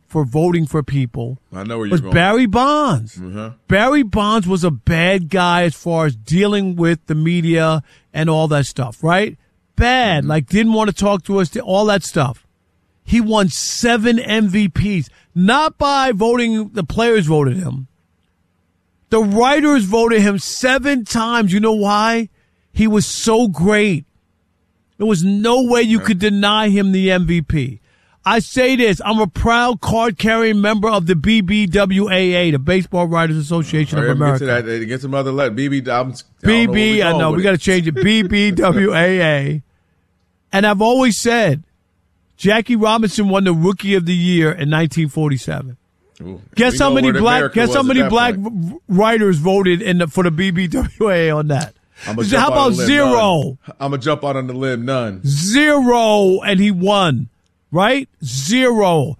for voting for people I know where you're was going. Barry Bonds. Mm-hmm. Barry Bonds was a bad guy as far as dealing with the media and all that stuff, right? Bad, like didn't want to talk to us, all that stuff. He won 7 MVPs, not by voting, the players voted him. The writers voted him 7 times. You know why? He was so great. There was no way you could deny him the MVP. I say this, I'm a proud card-carrying member of the BBWAA, the Baseball Writers Association of America. Get to that. Get some other letters. BB, I know, we got to change it. BBWAA. And I've always said, Jackie Robinson won the Rookie of the Year in 1947. Ooh, guess how many black point. writers voted for the BBWAA on that? How about 0? I'm going to jump out on the limb. None. 0, and he won. Right? 0.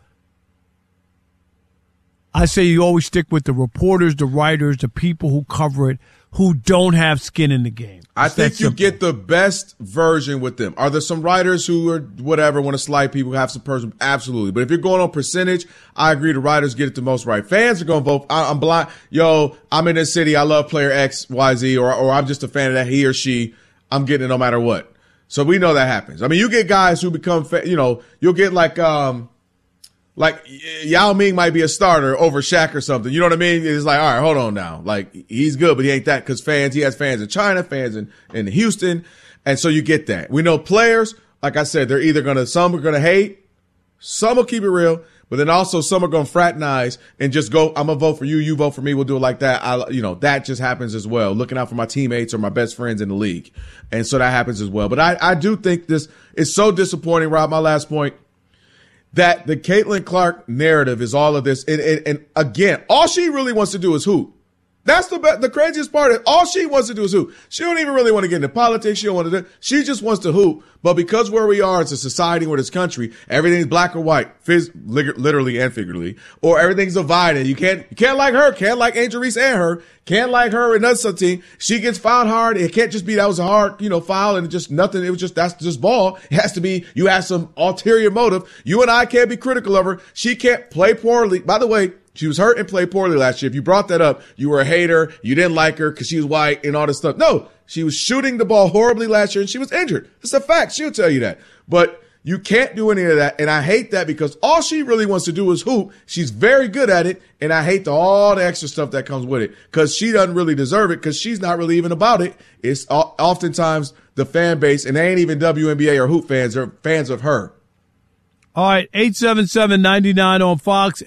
I say you always stick with the reporters, the writers, the people who cover it, who don't have skin in the game. I think you get the best version with them. Are there some writers who are whatever, want to slight people, have some person? Absolutely. But if you're going on percentage, I agree the writers get it the most right. Fans are going to vote. I'm blind. Yo, I'm in this city. I love player X, Y, Z, or I'm just a fan of that he or she. I'm getting it no matter what. So we know that happens. I mean, you get guys who become, you'll get like Yao Ming might be a starter over Shaq or something. You know what I mean? It's like, all right, hold on now. Like, he's good, but he ain't that because he has fans in China, fans in Houston. And so you get that. We know players, like I said, they're either some are going to hate, some will keep it real, but then also some are going to fraternize and just go, I'm going to vote for you, you vote for me, we'll do it like that. That just happens as well. Looking out for my teammates or my best friends in the league. And so that happens as well. But I do think this is so disappointing, Rob, my last point, that the Caitlin Clark narrative is all of this. And again, all she really wants to do is hoop. That's the craziest part. All she wants to do is hoop. She don't even really want to get into politics. She don't want to do. She just wants to hoop. But because where we are as a society or this country, everything's black or white, literally and figuratively, or everything's divided. You can't like her, can't like Angel Reese and her, can't like her and another team. She gets fouled hard. It can't just be that was a hard, foul and just nothing. It was just that's just ball. It has to be you have some ulterior motive. You and I can't be critical of her. She can't play poorly. By the way, she was hurt and played poorly last year. If you brought that up, you were a hater. You didn't like her because she was white and all this stuff. No, she was shooting the ball horribly last year and she was injured. It's a fact. She'll tell you that. But you can't do any of that. And I hate that because all she really wants to do is hoop. She's very good at it. And I hate all the extra stuff that comes with it because she doesn't really deserve it because she's not really even about it. It's oftentimes the fan base, and they ain't even WNBA or hoop fans. They're fans of her. All right, 877-99 on Fox,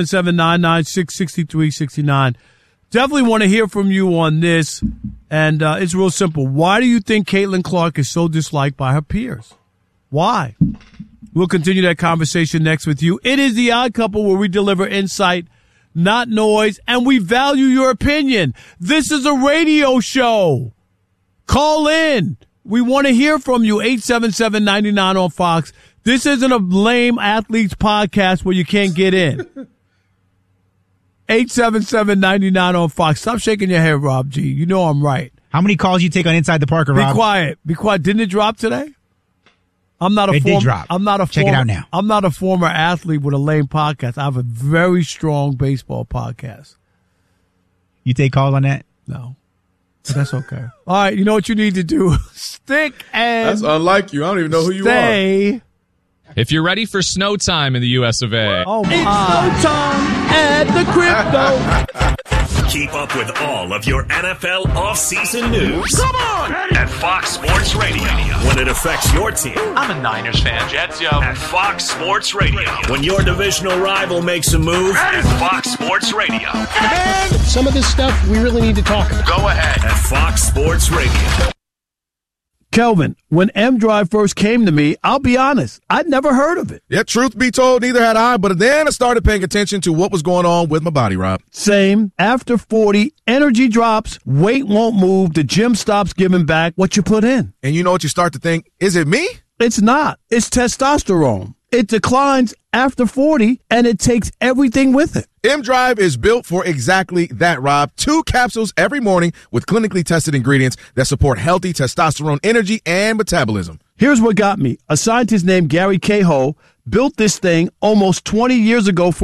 877-996-6369. Definitely want to hear from you on this, and it's real simple. Why do you think Caitlin Clark is so disliked by her peers? Why? We'll continue that conversation next with you. It is The Odd Couple, where we deliver insight, not noise, and we value your opinion. This is a radio show. Call in. We want to hear from you, 877-99 on Fox. This isn't a lame athletes podcast where you can't get in. 877-99 on Fox. Stop shaking your head, Rob G. You know I'm right. How many calls you take on Inside the Parker, Rob? Be quiet. Be quiet. Didn't it drop today? It did drop. Check it out now. I'm not a former athlete with a lame podcast. I have a very strong baseball podcast. You take calls on that? No. But that's okay. All right. You know what you need to do? Stick and That's unlike you. I don't even know who you are. If you're ready for snow time in the US of A. Oh, my. It's snow time at the crypto. Keep up with all of your NFL offseason news. Come on! At Fox Sports Radio. When it affects your team. I'm a Niners fan, Jets, yo. At Fox Sports Radio. When your divisional rival makes a move. At Fox Sports Radio. Man, some of this stuff we really need to talk about. Go ahead. At Fox Sports Radio. Kelvin, when M-Drive first came to me, I'll be honest, I'd never heard of it. Yeah, truth be told, neither had I, but then I started paying attention to what was going on with my body, Rob. Same. After 40, energy drops, weight won't move, the gym stops giving back what you put in. And you know what you start to think? Is it me? It's not. It's testosterone. It declines after 40, and it takes everything with it. M-Drive is built for exactly that, Rob. 2 capsules every morning with clinically tested ingredients that support healthy testosterone energy and metabolism. Here's what got me. A scientist named Gary Cahill built this thing almost 20 years ago for